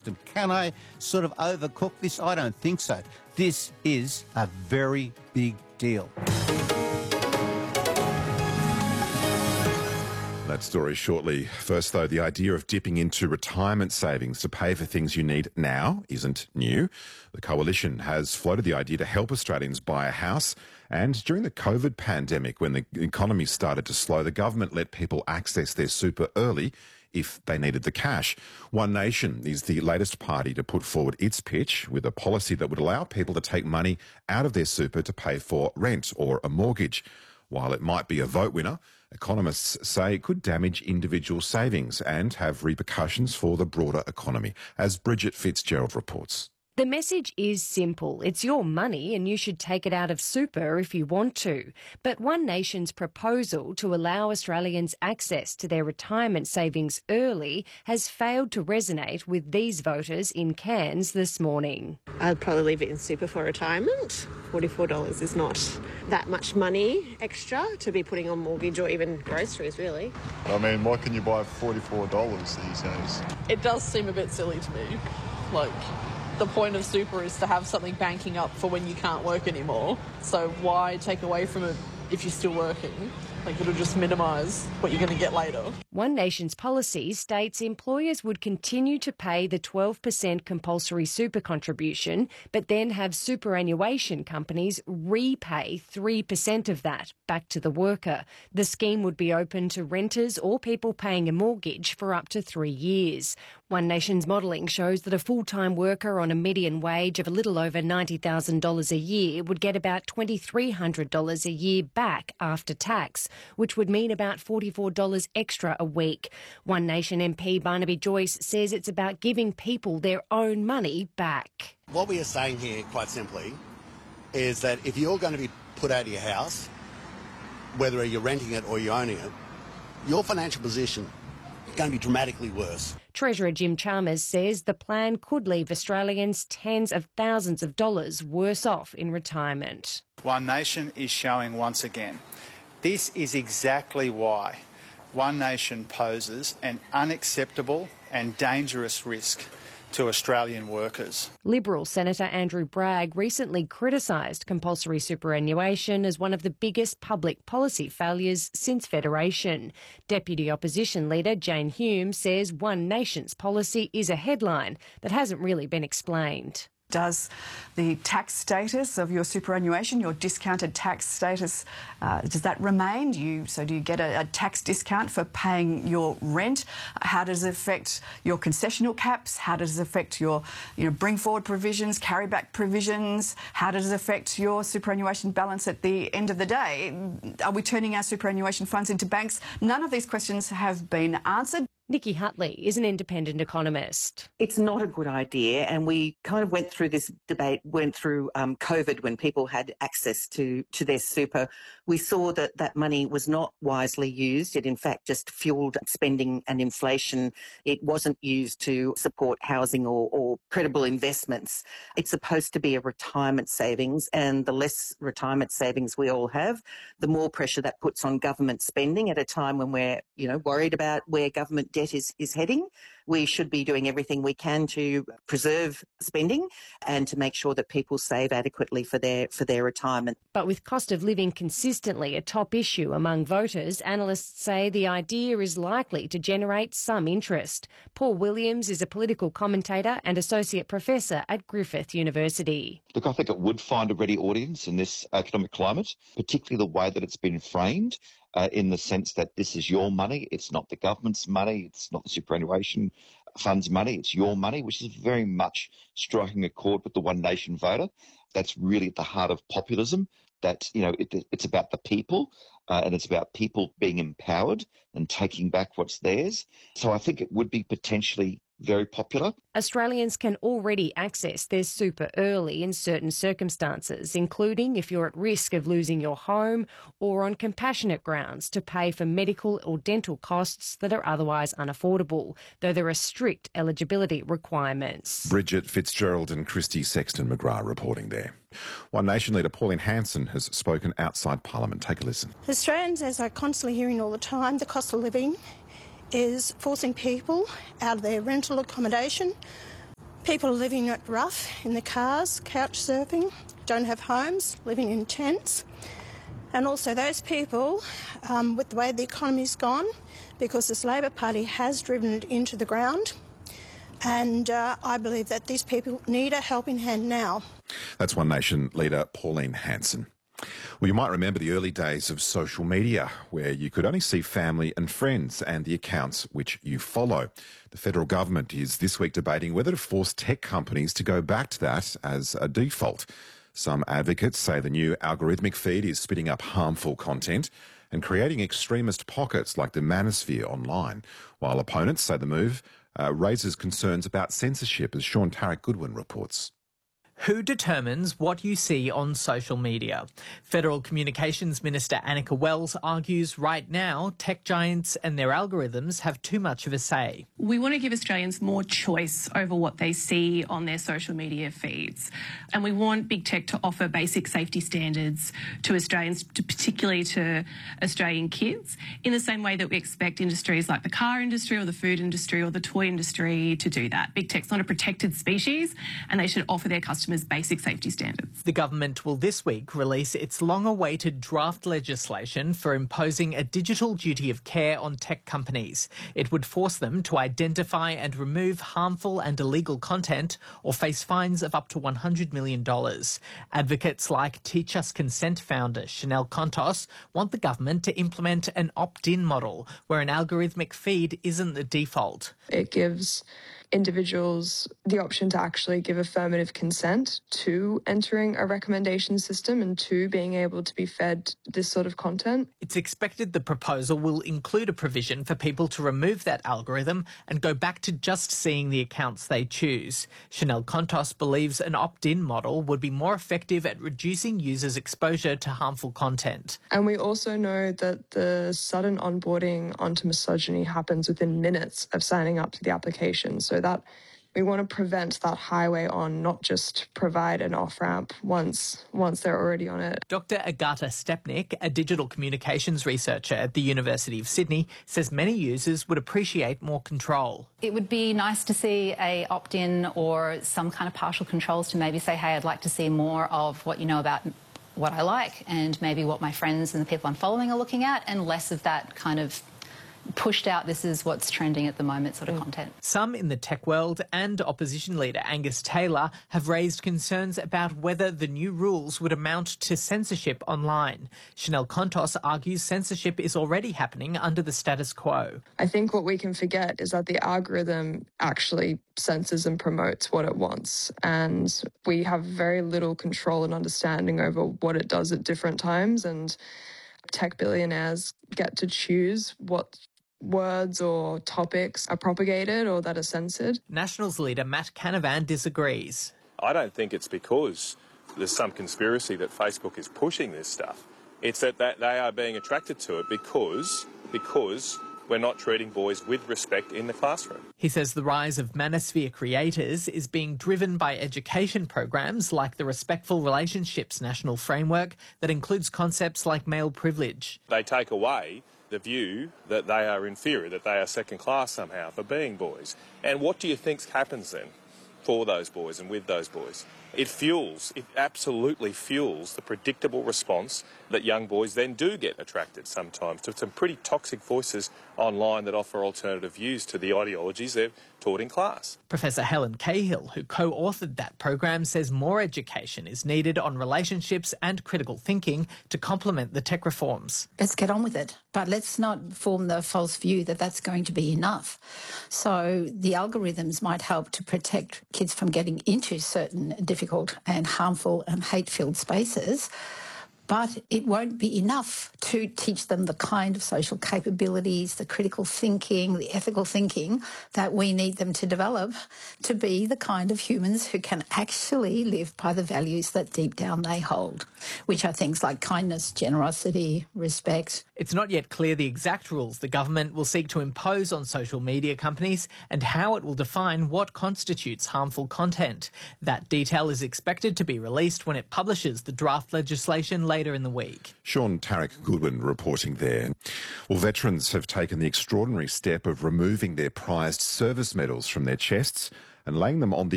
system. Can I sort of overcook this? I don't think so. This is a very big deal. That story shortly. First, though, the idea of dipping into retirement savings to pay for things you need now isn't new. The Coalition has floated the idea to help Australians buy a house. And during the COVID pandemic, when the economy started to slow, the government let people access their super early if they needed the cash. One Nation is the latest party to put forward its pitch with a policy that would allow people to take money out of their super to pay for rent or a mortgage. While it might be a vote winner, economists say it could damage individual savings and have repercussions for the broader economy, as Bridget Fitzgerald reports. The message is simple. It's your money and you should take it out of super if you want to. But One Nation's proposal to allow Australians access to their retirement savings early has failed to resonate with these voters in Cairns this morning. I'd probably leave it in super for retirement. $44 is not that much money extra to be putting on mortgage or even groceries, really. I mean, why can you buy $44 these days? It does seem a bit silly to me. The point of super is to have something banking up for when you can't work anymore. So why take away from it if you're still working? It'll just minimise what you're going to get later. One Nation's policy states employers would continue to pay the 12% compulsory super contribution, but then have superannuation companies repay 3% of that back to the worker. The scheme would be open to renters or people paying a mortgage for up to 3 years. One Nation's modelling shows that a full-time worker on a median wage of a little over $90,000 a year would get about $2,300 a year back after tax, which would mean about $44 extra a week. One Nation MP Barnaby Joyce says it's about giving people their own money back. What we are saying here, quite simply, is that if you're going to be put out of your house, whether you're renting it or you're owning it, your financial position is going to be dramatically worse. Treasurer Jim Chalmers says the plan could leave Australians tens of thousands of dollars worse off in retirement. One Nation is showing once again this is exactly why One Nation poses an unacceptable and dangerous risk to Australian workers. Liberal Senator Andrew Bragg recently criticised compulsory superannuation as one of the biggest public policy failures since Federation. Deputy Opposition Leader Jane Hume says One Nation's policy is a headline that hasn't really been explained. Does the tax status of your superannuation, your discounted tax status, does that remain? Do you get a tax discount for paying your rent? How does it affect your concessional caps? How does it affect your bring forward provisions, carry back provisions? How does it affect your superannuation balance at the end of the day? Are we turning our superannuation funds into banks? None of these questions have been answered. Nikki Hutley is an independent economist. It's not a good idea, and we kind of went through this debate, COVID when people had access to their super. We saw that money was not wisely used. It in fact just fuelled spending and inflation. It wasn't used to support housing or credible investments. It's supposed to be a retirement savings, and the less retirement savings we all have, the more pressure that puts on government spending at a time when we're worried about where government debt is heading. We should be doing everything we can to preserve spending and to make sure that people save adequately for their retirement. But with cost of living consistently a top issue among voters, analysts say the idea is likely to generate some interest. Paul Williams is a political commentator and associate professor at Griffith University. Look, I think it would find a ready audience in this economic climate, particularly the way that it's been framed. In the sense that this is your money, it's not the government's money, it's not the superannuation fund's money, it's your money, which is very much striking a chord with the One Nation voter. That's really at the heart of populism, that, it's about the people and it's about people being empowered and taking back what's theirs. So I think it would be potentially very popular. Australians can already access their super early in certain circumstances, including if you're at risk of losing your home or on compassionate grounds to pay for medical or dental costs that are otherwise unaffordable, though there are strict eligibility requirements. Bridget Fitzgerald and Christy Sexton-McGrath reporting there. One Nation leader Pauline Hanson has spoken outside Parliament. Take a listen. Australians, as I'm constantly hearing all the time, the cost of living is forcing people out of their rental accommodation People living at rough in the cars, couch surfing, don't have homes, living in tents. And also those people, with the way the economy's gone, because this Labor Party has driven it into the ground, and I believe that these people need a helping hand now. That's One Nation leader Pauline Hanson. Well, you might remember the early days of social media, where you could only see family and friends and the accounts which you follow. The federal government is this week debating whether to force tech companies to go back to that as a default. Some advocates say the new algorithmic feed is spitting up harmful content and creating extremist pockets like the Manosphere online, while opponents say the move raises concerns about censorship, as Sean Tarek-Goodwin reports. Who determines what you see on social media? Federal Communications Minister Annika Wells argues right now tech giants and their algorithms have too much of a say. We want to give Australians more choice over what they see on their social media feeds. And we want big tech to offer basic safety standards to Australians, particularly to Australian kids, in the same way that we expect industries like the car industry or the food industry or the toy industry to do that. Big tech's not a protected species, and they should offer their customers basic safety standards. The government will this week release its long-awaited draft legislation for imposing a digital duty of care on tech companies. It would force them to identify and remove harmful and illegal content or face fines of up to $100 million. Advocates like Teach Us Consent founder Chanel Contos want the government to implement an opt-in model where an algorithmic feed isn't the default. It gives individuals the option to actually give affirmative consent to entering a recommendation system and to being able to be fed this sort of content. It's expected the proposal will include a provision for people to remove that algorithm and go back to just seeing the accounts they choose. Chanel Contos believes an opt-in model would be more effective at reducing users' exposure to harmful content. And we also know that the sudden onboarding onto misogyny happens within minutes of signing up to the application. So that we want to prevent that highway on, not just provide an off-ramp once they're already on it. Dr. Agata Stepnik, a digital communications researcher at the University of Sydney, says many users would appreciate more control. It would be nice to see a opt-in or some kind of partial controls to maybe say, hey, I'd like to see more of what you know about what I like and maybe what my friends and the people I'm following are looking at, and less of that kind of pushed out, this is what's trending at the moment sort of content. Some in the tech world and opposition leader Angus Taylor have raised concerns about whether the new rules would amount to censorship online. Chanel Contos argues censorship is already happening under the status quo. I think what we can forget is that the algorithm actually censors and promotes what it wants, and we have very little control and understanding over what it does at different times, and tech billionaires get to choose what words or topics are propagated or that are censored. Nationals leader Matt Canavan disagrees. I don't think it's because there's some conspiracy that Facebook is pushing this stuff. It's that they are being attracted to it because we're not treating boys with respect in the classroom. He says the rise of Manosphere creators is being driven by education programs like the Respectful Relationships National Framework that includes concepts like male privilege. They take away the view that they are inferior, that they are second class somehow for being boys. And what do you think happens then for those boys and with those boys? It absolutely fuels the predictable response that young boys then do get attracted sometimes to some pretty toxic voices online that offer alternative views to the ideologies they're taught in class. Professor Helen Cahill, who co-authored that program, says more education is needed on relationships and critical thinking to complement the tech reforms. Let's get on with it, but let's not form the false view that that's going to be enough. So the algorithms might help to protect kids from getting into certain difficult and harmful and hate-filled spaces, but it won't be enough to teach them the kind of social capabilities, the critical thinking, the ethical thinking that we need them to develop to be the kind of humans who can actually live by the values that deep down they hold, which are things like kindness, generosity, respect. It's not yet clear the exact rules the government will seek to impose on social media companies and how it will define what constitutes harmful content. That detail is expected to be released when it publishes the draft legislation later in the week. Sean Tarek-Goodwin reporting there. Well, veterans have taken the extraordinary step of removing their prized service medals from their chests and laying them on the